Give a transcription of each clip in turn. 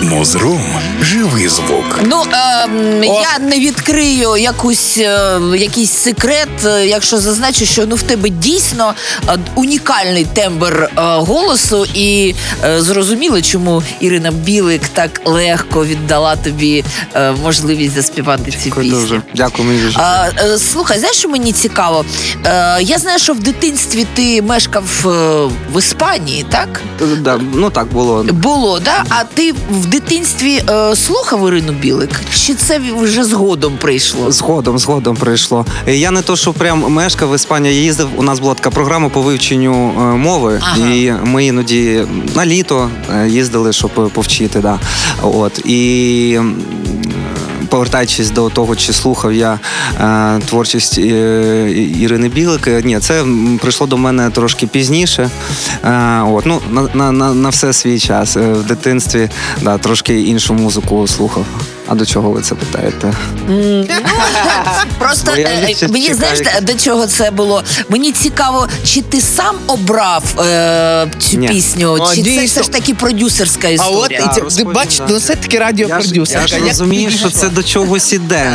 Музрум – живий звук. Я не відкрию якийсь секрет, якщо зазначу, що в тебе дійсно унікальний тембр голосу, і зрозуміло, чому Ірина Білик так легко віддала тобі можливість заспівати цю пісню. Дуже. Дякую, мені дуже. Слухай, знаєш, що мені цікаво? Я знаю, що в дитинстві ти мешкав в Іспанії, так? Так було. Було, да? А ти в дитинстві слухав Ірину Білик? Чи це вже згодом прийшло? Згодом прийшло. Я не то, що прям мешкав в Іспанії, я їздив, у нас була така програма по вивченню мови, і ми іноді на літо їздили, щоб повчити, да. І повертаючись до того, чи слухав я творчість Ірини Білик, ні, це прийшло до мене трошки пізніше. На все свій час. В дитинстві трошки іншу музику слухав. А до чого ви це питаєте? Просто мені, знаєш, до чого це було? Мені цікаво, чи ти сам обрав цю пісню, чи це все ж таки продюсерська історія? А от, ти бачиш, все-таки радіопродюсер. Я ж розумію, що це до чогось іде.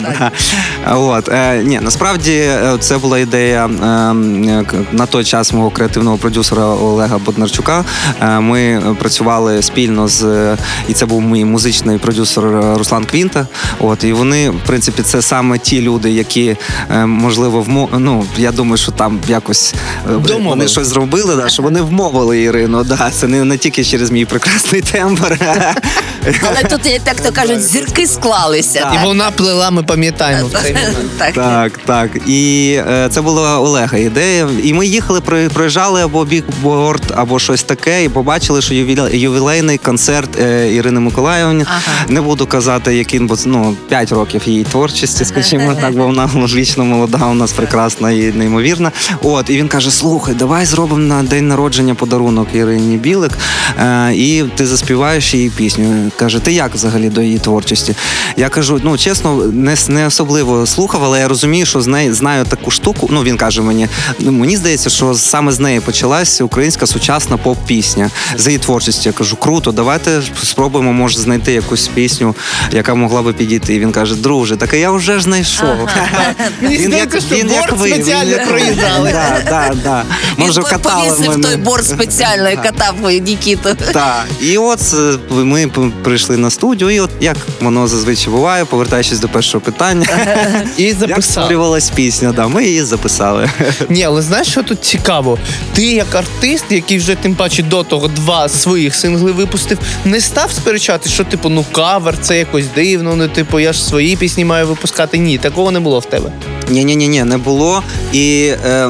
Насправді, це була ідея на той час мого креативного продюсера Олега Боднарчука. Ми працювали спільно і це був мій музичний продюсер Руслан Квінта. І вони, в принципі, це саме ті люди, які, можливо, я думаю, що там якось вони щось зробили, що вони вмовили Ірину. Це не тільки через мій прекрасний тембр. Але тут, як то кажуть, зірки склалися. І вона плела, ми пам'ятаємо. Так. І це була Олега ідея. І ми їхали, проїжджали або бікборд, або щось таке, і побачили, що ювілейний концерт Ірини Миколаївни. Не буду казати, яким, бо 5 років її творчості, скажімо так, бо вона вічно молода, у нас прекрасна і неймовірна. І він каже: слухай, давай зробимо на день народження подарунок Ірині Білик, і ти заспіваєш її пісню. Каже, ти як взагалі до її творчості? Я кажу, чесно, не особливо слухав, але я розумію, що знаю таку штуку. Він каже мені здається, що саме з неї почалася українська сучасна поп-пісня, з її творчості. Я кажу, круто, давайте спробуємо, може, знайти якусь пісню, яка могла би підійти. І він каже, друже, так я вже ж знайшов. Мені здається, що борт спеціально проїжджали. Може, катали мене. Він повісив той борт спеціально і катав Нікіту. Так, і ми прийшли на студію, і як воно зазвичай буває, повертаючись до першого питання. І записали. Як створювалась пісня, ми її записали. Ні, але знаєш, що тут цікаво? Ти як артист, який вже тим паче до того 2 своїх сингли випустив, не став сперечати, що кавер, це якось дивно, я ж свої пісні маю випускати. Ні, такого не було в тебе. Ні, не було. І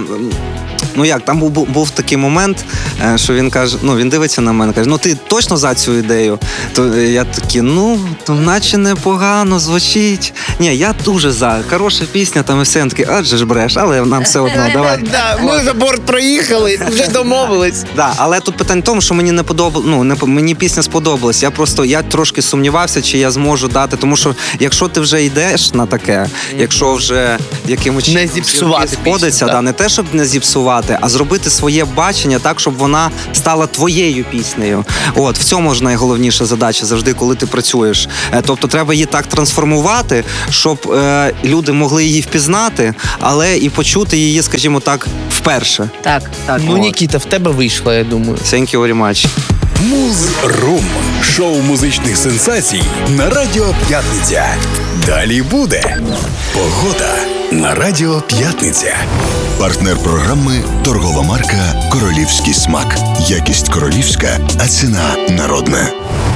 там був такий момент, що він каже, він дивиться на мене, каже, ти точно за цю ідею? То я такий, то наче непогано звучить. Ні, я дуже за. Хороша пісня, там і все. Я такий, адже ж бреш, але нам все одно, давай. Ми за борт проїхали, вже домовились. Але тут питання в тому, що мені не подобалось, мені пісня сподобалась. Я трошки сумнівався, чи я зможу дати, тому що якщо ти вже йдеш на таке, якщо вже якимось не зіпсувати сходиться, пісню, не те, щоб не зіпсувати, а зробити своє бачення так, щоб вона стала твоєю піснею. В цьому ж найголовніша задача завжди, коли ти працюєш. Тобто треба її так трансформувати, щоб люди могли її впізнати, але і почути її, скажімо так, вперше. Так. Нікіта, в тебе вийшло, я думаю. Thank you very much. Музрум – шоу музичних сенсацій на Радіо П'ятниця. Далі буде погода на Радіо П'ятниця. Партнер програми – торгова марка «Королівський смак». Якість королівська, а ціна народна.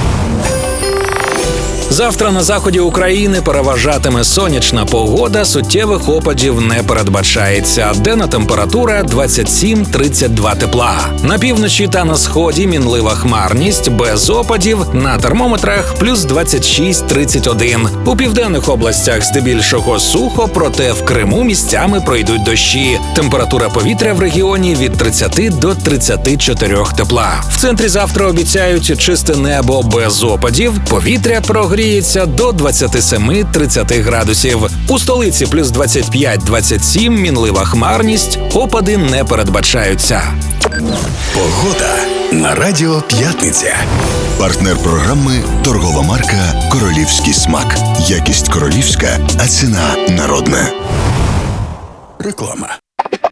Завтра на заході України переважатиме сонячна погода, суттєвих опадів не передбачається. Денна температура 27-32 тепла. На півночі та на сході мінлива хмарність, без опадів, на термометрах плюс 26-31. У південних областях здебільшого сухо, проте в Криму місцями пройдуть дощі. Температура повітря в регіоні від 30 до 34 тепла. В центрі завтра обіцяють чисте небо без опадів, повітря прогріється до 27-30 градусів. У столиці плюс 25-27, мінлива хмарність, опади не передбачаються. Погода на Радіо П'ятниця. Партнер програми – торгова марка «Королівський смак». Якість королівська, а ціна народна. Реклама.